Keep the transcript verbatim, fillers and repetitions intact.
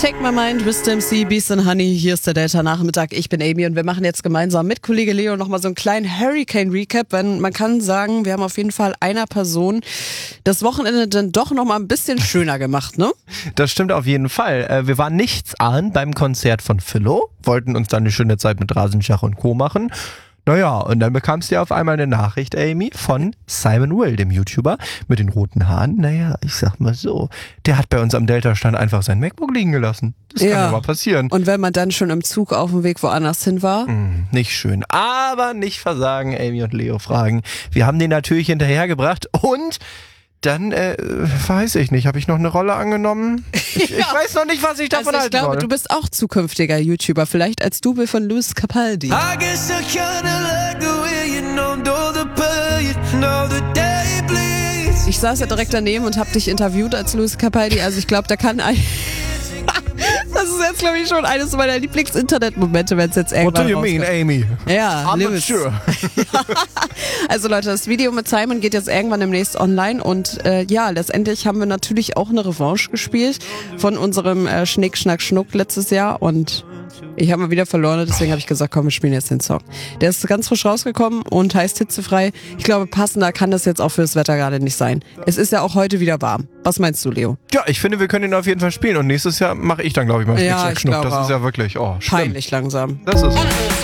Take My Mind, Wisdom C, Beast and Honey. Hier ist der Delta-Nachmittag. Ich bin Amy und wir machen jetzt gemeinsam mit Kollege Leo nochmal so einen kleinen Hurricane-Recap. Denn man kann sagen, wir haben auf jeden Fall einer Person das Wochenende dann doch nochmal ein bisschen schöner gemacht, ne? Das stimmt auf jeden Fall. Wir waren nichtsahnd beim Konzert von Philo, wollten uns dann eine schöne Zeit mit Rasenschach und Co. machen. Naja, und dann bekamst du auf einmal eine Nachricht, Amy, von Simon Will, dem YouTuber mit den roten Haaren. Naja, ich sag mal so, der hat bei uns am Delta-Stand einfach sein MacBook liegen gelassen. Das ja. kann aber passieren. Und wenn man dann schon im Zug auf dem Weg woanders hin war? Mm, nicht schön. Aber nicht versagen, Amy und Leo fragen. Wir haben den natürlich hinterhergebracht und... Dann, äh, weiß ich nicht, habe ich noch eine Rolle angenommen? Ich, ja. ich weiß noch nicht, was ich davon also ich halten glaube, soll. du bist auch zukünftiger YouTuber, vielleicht als Double von Lewis Capaldi. Ich saß ja direkt daneben und habe dich interviewt als Lewis Capaldi, also ich glaube, da kann ein... Das ist jetzt, glaube ich, schon eines meiner Lieblings-Internet-Momente, wenn es jetzt irgendwann What do you rauskommt. mean, Amy? Ja, I'm Lewis. not sure. Also Leute, das Video mit Simon geht jetzt irgendwann demnächst online und äh, ja, letztendlich haben wir natürlich auch eine Revanche gespielt von unserem äh, Schnick, Schnack, Schnuck letztes Jahr und ich habe mal wieder verloren, deswegen habe ich gesagt, komm, wir spielen jetzt den Song. Der ist ganz frisch rausgekommen und heißt hitzefrei. Ich glaube, passender kann das jetzt auch fürs Wetter gerade nicht sein. Es ist ja auch heute wieder warm. Was meinst du, Leo? Ja, ich finde, wir können ihn auf jeden Fall spielen und nächstes Jahr mache ich dann, glaube ich, mal Ja, Schnick, ich Schnuck. glaube Das auch. ist ja wirklich, oh, schlimm. Peinlich langsam. Das ist